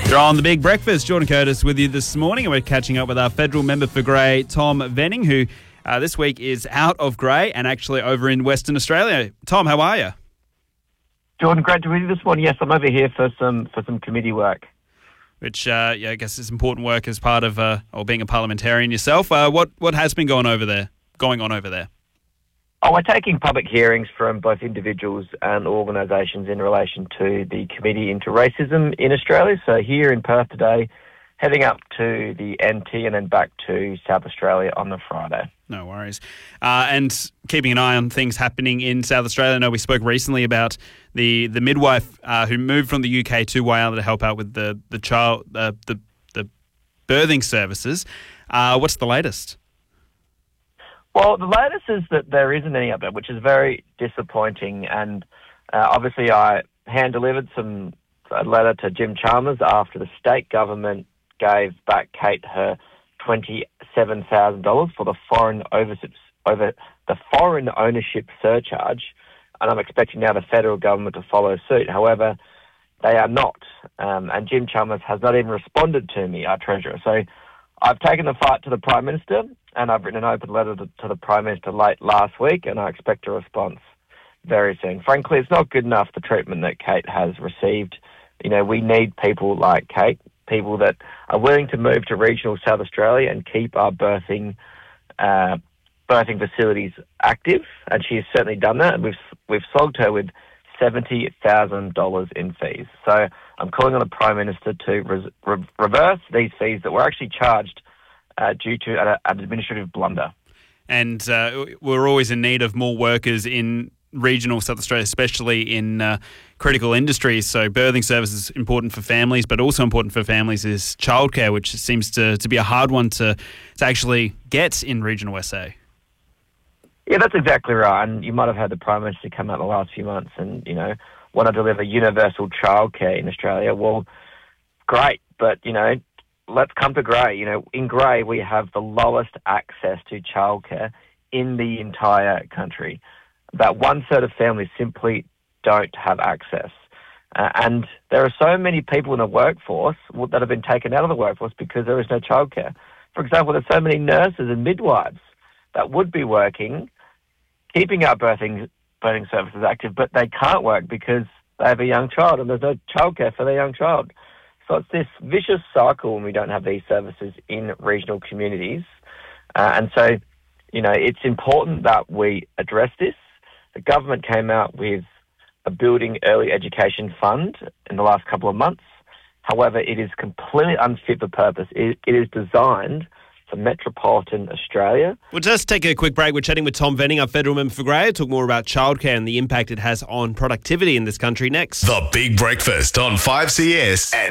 You're on The Big Breakfast. Jordan Curtis with you this morning, and we're catching up with our federal member for Grey, Tom Venning, who this week is out of Grey and actually over in Western Australia. Tom, how are you? Jordan, great to be with you this morning. Yes, I'm over here for some committee work. Which, I guess is important work as part of or being a parliamentarian yourself. What has been going on over there? Oh, we're taking public hearings from both individuals and organisations in relation to the Committee into Racism in Australia. So here in Perth today, heading up to the NT and then back to South Australia on the Friday. No worries. And keeping an eye on things happening in South Australia. I know we spoke recently about the midwife who moved from the UK to Whyalla to help out with the birthing services. What's the latest? Well, the latest is that there isn't any update, which is very disappointing. And obviously I hand-delivered a letter to Jim Chalmers after the state government gave back Kate her $27,000 for the foreign ownership surcharge. And I'm expecting now the federal government to follow suit. However, they are not. And Jim Chalmers has not even responded to me, our Treasurer. So I've taken the fight to the Prime Minister, and I've written an open letter to the Prime Minister late last week, and I expect a response very soon. Frankly, it's not good enough, the treatment that Kate has received. You know, we need people like Kate, people that are willing to move to regional South Australia and keep our birthing facilities active, and she has certainly done that. And we've slogged her with $70,000 in fees. So I'm calling on the Prime Minister to reverse these fees that were actually charged due to an administrative blunder. And we're always in need of more workers in regional South Australia, especially in critical industries. So birthing services is important for families, but also important for families is childcare, which seems to be a hard one to actually get in regional SA. Yeah, that's exactly right. And you might have heard the Prime Minister come out in the last few months and, want to deliver universal childcare in Australia. Well, great, but, let's come to Grey. In Grey, we have the lowest access to childcare in the entire country. About 1/3 of families simply don't have access. And there are so many people in the workforce that have been taken out of the workforce because there is no childcare. For example, there's so many nurses and midwives that would be working, keeping our birthing services active, but they can't work because they have a young child and there's no childcare for their young child. So it's this vicious cycle when we don't have these services in regional communities. And so, it's important that we address this. The government came out with a building early education fund in the last couple of months. However, it is completely unfit for purpose. It is designed for metropolitan Australia. We'll just take a quick break. We're chatting with Tom Venning, our federal member for Grey. Talk more about childcare and the impact it has on productivity in this country next. The Big Breakfast on 5CS.